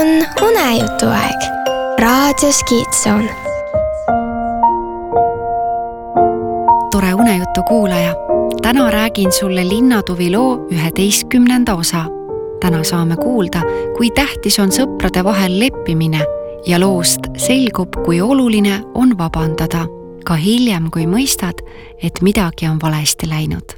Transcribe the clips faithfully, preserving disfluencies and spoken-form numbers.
on unejutuaeg. Raadio Skeetsoon. Tore unejutu kuulaja. Täna räägin sulle Linnatuvi loo üheteistkümnenda osa. Täna saame kuulda, kui tähtis on sõprade vahel leppimine ja loost selgub, kui oluline on vabandada, ka hiljem, kui mõistad, et midagi on valesti läinud.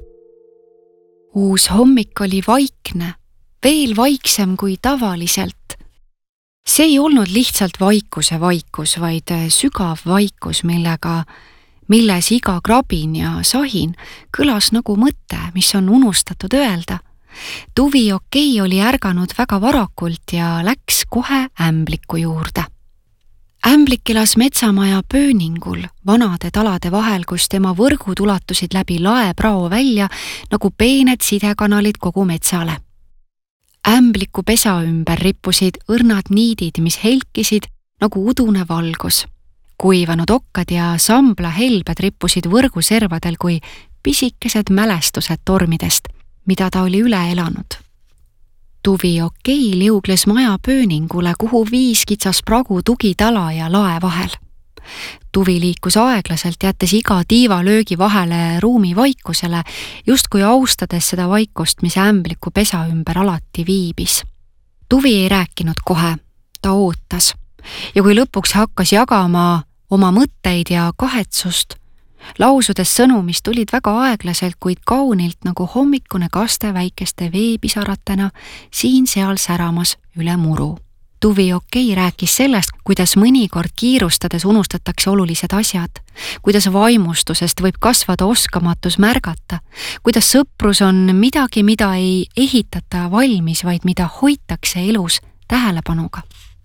Uus hommik oli vaikne, veel vaiksem kui tavaliselt. See ei olnud lihtsalt vaikuse vaikus, vaid sügav vaikus, millega, milles iga krabin ja sahin kõlas nagu mõte, mis on unustatud öelda. Tuvi Okei oli ärganud väga varakult ja läks kohe ämbliku juurde. Ämblik elas metsamaja pööningul vanade talade vahel, kus tema võrgud ulatusid läbi laeprao välja nagu peened sidekanalid kogu metsale. Ämbliku pesa ümber rippusid õrnad niidid, mis helkisid nagu udune valgus. Kuivanud okkad ja sambla helbed rippusid võrguservadel kui pisikesed mälestused tormidest, mida ta oli üle elanud. Tuvi Okei liugles maja pööningule, kuhu viis kitsas pragu tugitala ja lae vahel. Tuvi liikus aeglaselt, jättes iga tiiva löögi vahele ruumi vaikusele, just kui austades seda vaikust, mis ämbliku pesa ümber alati viibis. Tuvi ei rääkinud kohe, ta ootas. Ja kui lõpuks hakkas jagama oma mõtteid ja kahetsust, lausudes sõnu, mis tulid väga aeglaselt, kuid kaunilt nagu hommikune kaste väikeste veepisaratena siin-seal säramas üle muru. Tuvi Okei rääkis sellest, kuidas mõnikord kiirustades unustatakse olulised asjad, kuidas vaimustusest võib kasvada oskamatus märgata, kuidas sõprus on midagi, mida ei ehitata valmis, vaid mida hoitakse elus tähelepanuga.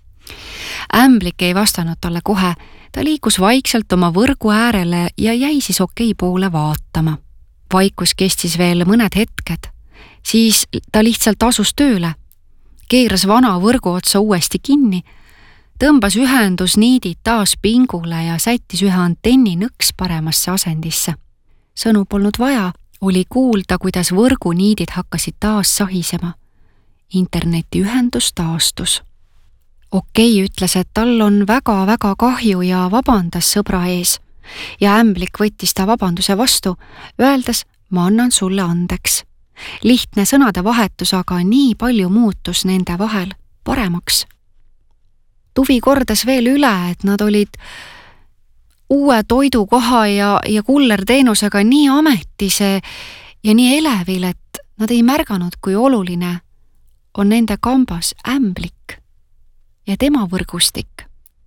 Ämblik ei vastanud talle kohe, ta liikus vaikselt oma võrgu äärele ja jäi siis Okei poole vaatama. Vaikus kestis veel mõned hetked, siis ta lihtsalt asus tööle, keeras vana võrgu otsa uuesti kinni, tõmbas ühendusniidid taas pingule ja sättis ühe antenni nõks paremasse asendisse. Sõnu polnud vaja, oli kuulda, kuidas võrguniidid hakkasid taas sahisema. Internetiühendus taastus. Okei ütles, et tal on väga-väga kahju ja vabandas sõbra ees ja ämblik võttis ta vabanduse vastu, öeldes, ma annan sulle andeks. Lihtne sõnade vahetus, aga nii palju muutus nende vahel paremaks. Tuvi kordas veel üle, et nad olid uue toidukoha ja, ja kullerteenusega nii ametise ja nii elevil, et nad ei märganud, kui oluline on nende kambas ämblik ja tema võrgustik.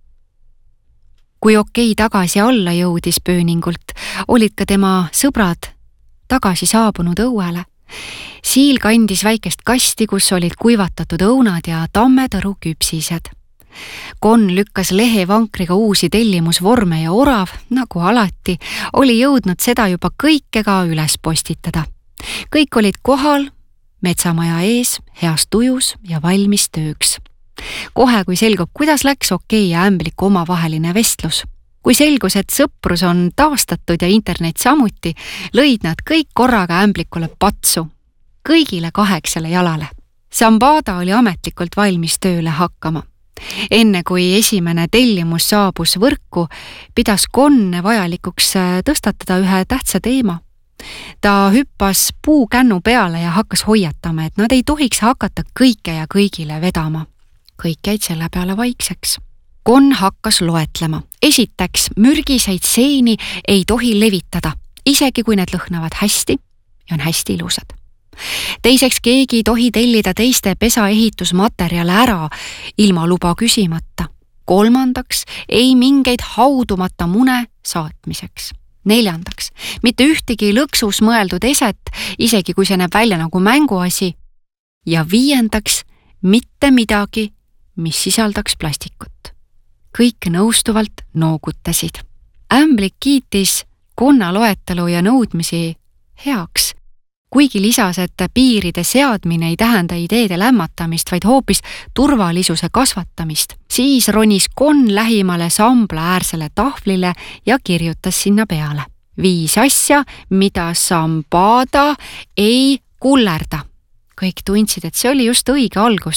Kui Okei tagasi alla jõudis pööningult, olid ka tema sõbrad tagasi saabunud õuele. Siil kandis väikest kasti, kus olid kuivatatud õunad ja tammetõru küpsised. Kon lükkas lehevankriga uusi tellimusvorme ja orav, nagu alati, oli jõudnud seda juba kõikega üles postitada. Kõik olid kohal, metsamaja ees, heas tujus ja valmis tööks. Kohe, kui selgub, kuidas läks Okei ja ämbliku omavaheline vestlus. Kui selgus, et sõprus on taastatud ja internet samuti, lõid nad kõik korraga ämblikule patsu, kõigile kaheksale jalale. Sambada oli ametlikult valmis tööle hakkama. Enne kui esimene tellimus saabus võrku, pidas Kon vajalikuks tõstatada ühe tähtsa teema. Ta hüppas puukännu peale ja hakkas hoiatama, et nad ei tohiks hakata kõike ja kõigile vedama. Kõik jäid selle peale vaikseks. Kon hakkas loetlema. Esiteks, mürgiseid seeni ei tohi levitada, isegi kui need lõhnavad hästi ja on hästi ilusad. Teiseks, keegi ei tohi tellida teiste pesaehitusmaterjale ära ilma luba küsimata. Kolmandaks, ei mingeid haudumata mune saatmiseks. Neljandaks, mitte ühtegi lõksus mõeldud eset, isegi kui see näeb välja nagu mänguasi. Ja viiendaks, mitte midagi, mis sisaldaks plastikut. Kõik nõustuvalt noogutasid. Ämblik kiitis Konna loetelu ja nõudmisi heaks, kuigi lisas, et piiride seadmine ei tähenda ideede lämmatamist, vaid hoopis turvalisuse kasvatamist. Siis ronis Kon lähimale sambla äärsele tahvlile ja kirjutas sinna peale. Viis asja, mida Sambada ei kullerda. Kõik tundsid, et see oli just õige algus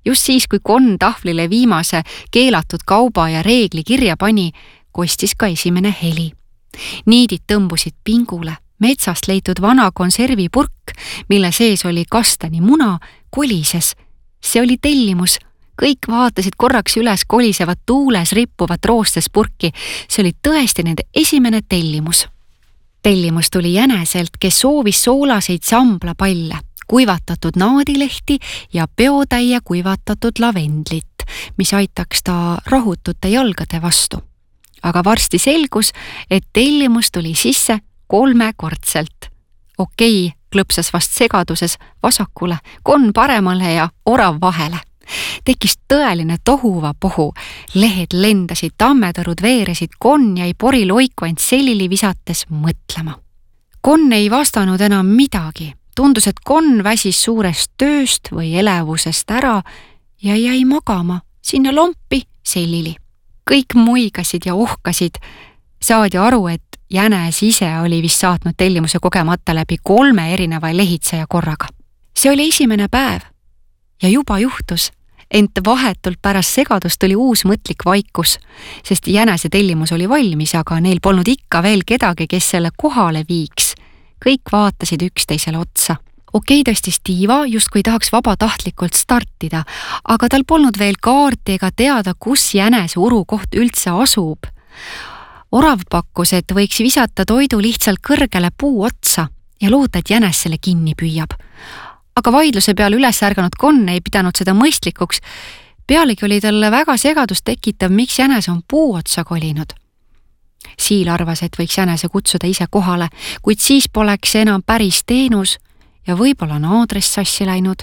Just siis, kui Conn tahvlile viimase keelatud kauba ja reegli kirja pani, kostis ka esimene heli. Niidid tõmbusid pingule, metsast leitud vana konservipurk, mille sees oli kastani muna, kolises. See oli tellimus. Kõik vaatasid korraks üles kolisevat tuules rippuvat roostes purki. See oli tõesti nende esimene tellimus. Tellimus tuli jäneselt, kes soovis soolaseid samplapalle, kuivatatud naadilehti ja peotäie kuivatatud lavendlit, mis aitaks ta rahutute jalgade vastu. Aga varsti selgus, et tellimus tuli sisse kolmekordselt. Okei, klõpsas vast segaduses vasakule, Conn paremale ja orav vahele. Tekkis tõeline tohuva pohu. Lehed lendasid, tammetõrud veeresid, Conn jäi poriloiku end selili visates mõtlema. Conn ei vastanud enam midagi. Tundus, et Conn väsis suurest tööst või elevusest ära ja jäi magama sinna lompi selili. Kõik muigasid ja uhkasid. Saadi aru, et jänes ise oli vist saatnud tellimuse kogemata läbi kolme erineva lehitseja korraga. See oli esimene päev. Ja juba juhtus, ent vahetult pärast segadust tuli uus mõtlik vaikus, sest jänese tellimus oli valmis, aga neil polnud ikka veel kedagi, kes selle kohale viiks. Kõik vaatasid üksteisele otsa. Okei tõstis tiiva, just kui tahaks vabatahtlikult startida, aga tal polnud veel kaarti ega teada, kus jänese urukoht üldse asub. Orav pakkus, et võiks visata toidu lihtsalt kõrgele puu otsa ja loota, et jänes selle kinni püüab. Aga vaidluse peale üles ärganud Conn ei pidanud seda mõistlikuks. Pealegi oli talle väga segadust tekitav, miks jänes on puu otsa kolinud. Siil arvas, et võiks jänese kutsuda ise kohale, kuid siis poleks enam päris teenus ja võib-olla on aadress sassi läinud.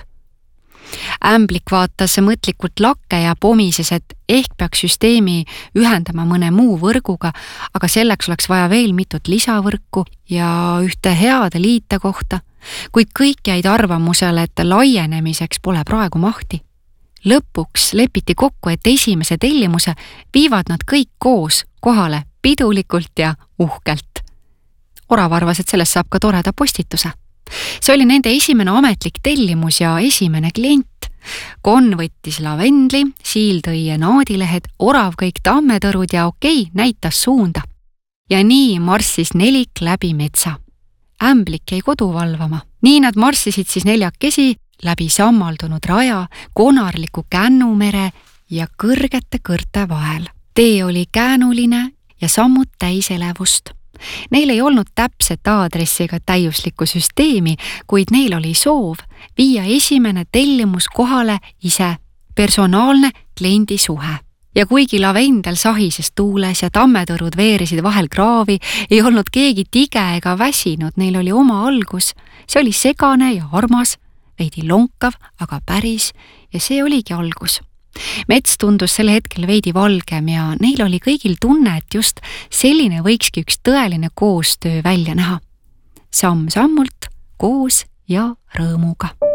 Ämblik vaatas mõtlikult lakke ja pomises, et ehk peaks süsteemi ühendama mõne muu võrguga, aga selleks oleks vaja veel mitut lisavõrku ja ühte heade liite kohta. Kuid kõik jäid arvamusele, et laienemiseks pole praegu mahti. Lõpuks lepiti kokku, et esimese tellimuse viivad nad kõik koos kohale pidulikult ja uhkelt. Orav arvas, et sellest saab ka toreda postituse. See oli nende esimene ametlik tellimus ja esimene klient. Conn võttis lavendli, Siil tõi naadilehed, Orav kõik tammetõrud ja Okei näitas suunda. Ja nii marssis nelik läbi metsa. Ämblik jäi kodu valvama. Nii nad marssisid siis neljakesi läbi sammaldunud raja, konarliku kännumere ja kõrgete kõrte vahel. Tee oli käänuline ja sammud täis elevust. Neil ei olnud täpset aadressi ega täiuslikku süsteemi, kuid neil oli soov viia esimene tellimus kohale ise, personaalne kliendi suhe. Ja kuigi lavendel sahises tuules ja tammetõrud veerisid vahel kraavi, ei olnud keegi tige ega väsinud, neil oli oma algus. See oli segane ja armas, veidi lonkav, aga päris ja see oligi algus. Mets tundus selle hetkel veidi valgem ja neil oli kõigil tunne, et just selline võikski üks tõeline koostöö välja näha. Samm sammult, koos ja rõõmuga.